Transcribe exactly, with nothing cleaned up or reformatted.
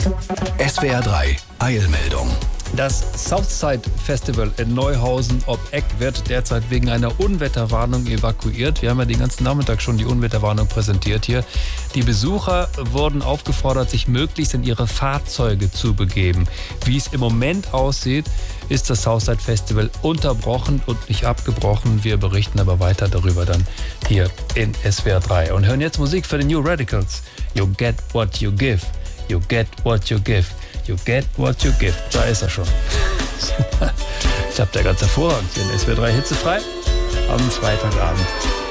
S W R drei Eilmeldung. Das Southside Festival in Neuhausen ob Eck wird derzeit wegen einer Unwetterwarnung evakuiert. Wir haben ja den ganzen Nachmittag schon die Unwetterwarnung präsentiert hier. Die Besucher wurden aufgefordert, sich möglichst in ihre Fahrzeuge zu begeben. Wie es im Moment aussieht, ist das Southside Festival unterbrochen und nicht abgebrochen. Wir berichten aber weiter darüber dann hier in S W R drei. Und hören jetzt Musik für die New Radicals. You get what you give. You get what you give. You get what you give. Da ist er schon. Ich hab der ganz hervorragend hier in S W R drei hitzefrei am Freitagabend.